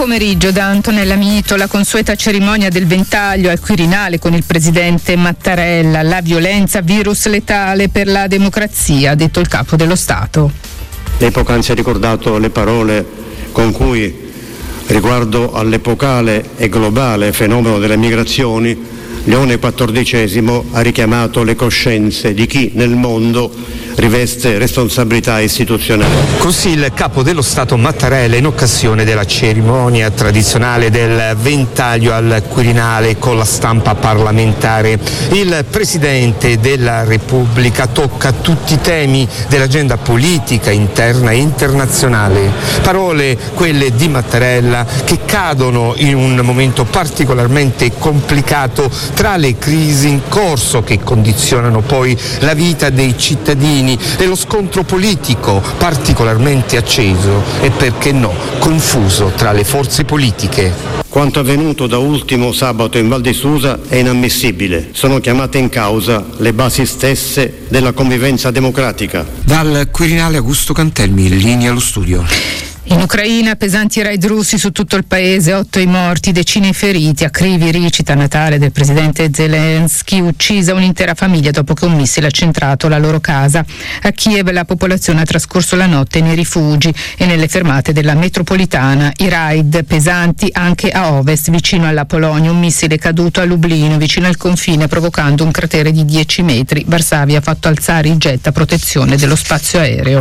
pomeriggio da Antonella Mito, la consueta cerimonia del Ventaglio al Quirinale con il presidente Mattarella. La violenza, virus letale per la democrazia, ha detto il capo dello Stato. Lei poc'anzi ha ricordato le parole con cui, riguardo all'epocale e globale fenomeno delle migrazioni, Leone XIV ha richiamato le coscienze di chi nel mondo riveste responsabilità istituzionali. Così il capo dello Stato Mattarella in occasione della cerimonia tradizionale del Ventaglio al Quirinale con la stampa parlamentare. Il Presidente della Repubblica tocca tutti i temi dell'agenda politica interna e internazionale. Parole, quelle di Mattarella, che cadono in un momento particolarmente complicato tra le crisi in corso che condizionano poi la vita dei cittadini e lo scontro politico particolarmente acceso e, perché no, confuso tra le forze politiche. Quanto avvenuto da ultimo sabato in Val di Susa è inammissibile. Sono chiamate in causa le basi stesse della convivenza democratica. Dal Quirinale Augusto Cantelmi, in linea allo studio. In Ucraina pesanti raid russi su tutto il paese, 8 i morti, decine i feriti. A Kryvyi Rih, città natale del presidente Zelensky, uccisa un'intera famiglia dopo che un missile ha centrato la loro casa. A Kiev la popolazione ha trascorso la notte nei rifugi e nelle fermate della metropolitana. I raid pesanti anche a ovest, vicino alla Polonia. Un missile caduto a Lublino, vicino al confine, provocando un cratere di 10 metri. Varsavia ha fatto alzare i jet a protezione dello spazio aereo.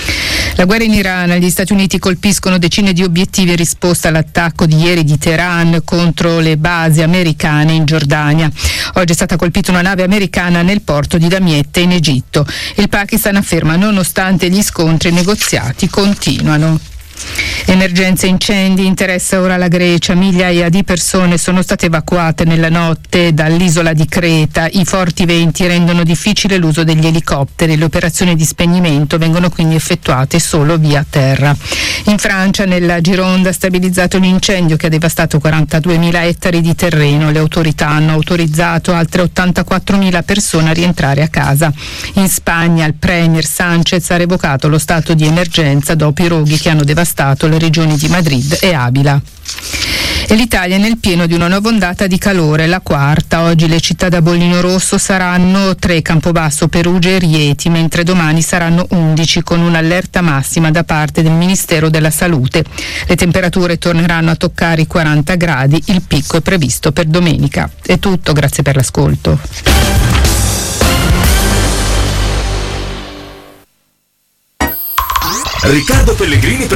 La guerra in Iran, gli Stati Uniti colpiscono decine di obiettivi in risposta all'attacco di ieri di Teheran contro le basi americane in Giordania. Oggi è stata colpita una nave americana nel porto di Damietta in Egitto. Il Pakistan afferma: nonostante gli scontri, i negoziati continuano. Emergenza incendi interessa ora la Grecia. Migliaia di persone sono state evacuate nella notte dall'isola di Creta. I forti venti rendono difficile l'uso degli elicotteri. Le operazioni di spegnimento vengono quindi effettuate solo via terra. In Francia, nella Gironde, ha stabilizzato un incendio che ha devastato 42.000 ettari di terreno. Le autorità hanno autorizzato altre 84.000 persone a rientrare a casa. In Spagna, il premier Sánchez ha revocato lo stato di emergenza dopo i roghi che hanno devastato le regioni di Madrid e Avila. E l'Italia è nel pieno di una nuova ondata di calore, la quarta. Oggi le città da bollino rosso saranno 3, Campobasso, Perugia e Rieti, mentre domani saranno 11, con un'allerta massima da parte del Ministero della Salute. Le temperature torneranno a toccare i 40 gradi, il picco è previsto per domenica. È tutto, grazie per l'ascolto. Riccardo Pellegrini